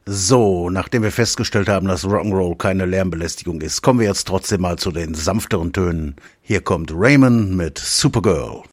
So, nachdem wir festgestellt haben, dass Rock'n'Roll keine Lärmbelästigung ist, kommen wir jetzt trotzdem mal zu den sanfteren Tönen. Hier kommt Raymond mit Supergirl.